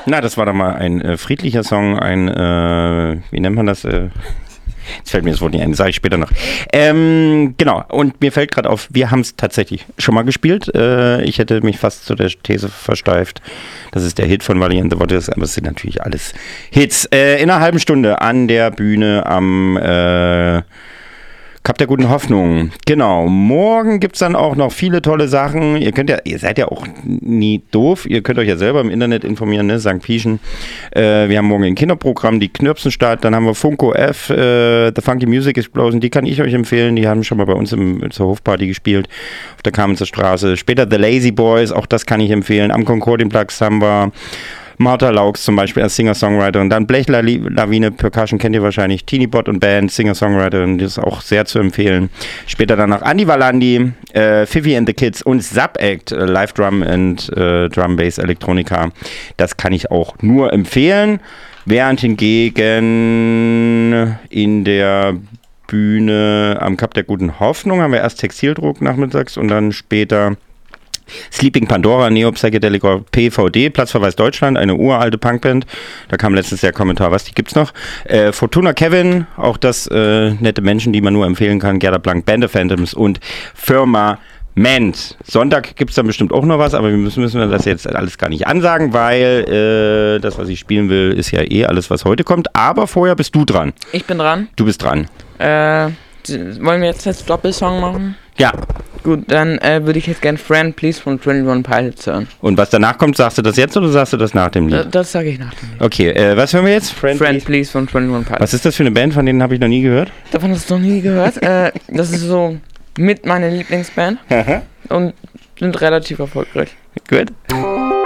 Na, das war doch mal ein friedlicher Song, wie nennt man das? Jetzt fällt mir das Wort nicht ein, das sage ich später noch. Genau, und mir fällt gerade auf, wir haben es tatsächlich schon mal gespielt. Ich hätte mich fast zu der These versteift, dass es der Hit von Valiant the Water ist, aber es sind natürlich alles Hits. In einer halben Stunde an der Bühne am Kap der guten Hoffnung. Genau. Morgen gibt es dann auch noch viele tolle Sachen. Ihr seid ja auch nie doof. Ihr könnt euch ja selber im Internet informieren, ne? St. Pieschen. Wir haben morgen ein Kinderprogramm, die Knirpsenstadt. Dann haben wir Funko F, The Funky Music Explosion. Die kann ich euch empfehlen. Die haben schon mal bei uns zur Hofparty gespielt. Auf der Kamenzer Straße. Später The Lazy Boys. Auch das kann ich empfehlen. Am Concordienplatz haben wir Martha Laux zum Beispiel als Singer-Songwriter und dann Blechlawine Percussion kennt ihr wahrscheinlich, Teeny Bot und Band, Singer-Songwriter, und das ist auch sehr zu empfehlen. Später dann noch Andi Valandi, Fifi and the Kids und Sub Act, Live Drum and Drum Bass Elektronika. Das kann ich auch nur empfehlen. Während hingegen in der Bühne am Kap der guten Hoffnung haben wir erst Textildruck nachmittags und dann später Sleeping Pandora, Neo Psychedelic PVD, Platzverweis Deutschland, eine uralte Punkband. Da kam letztens der Kommentar, was, die gibt's noch? Fortuna Kevin, auch das nette Menschen, die man nur empfehlen kann. Gerda Blank, Band of Phantoms und Firmament. Sonntag gibt's dann bestimmt auch noch was, aber wir müssen das jetzt alles gar nicht ansagen, weil das, was ich spielen will, ist ja eh alles, was heute kommt. Aber vorher bist du dran. Ich bin dran. Du bist dran. Wollen wir jetzt Doppelsong machen? Ja. Gut, dann würde ich jetzt gerne Friend Please von 21 Pilots hören. Und was danach kommt, sagst du das jetzt oder sagst du das nach dem Lied? Das sage ich nach dem Lied. Okay, was hören wir jetzt? Friend Please von 21 Pilots. Was ist das für eine Band? Von denen habe ich noch nie gehört. Davon hast du noch nie gehört? Das ist so mit meiner Lieblingsband und sind relativ erfolgreich. Gut.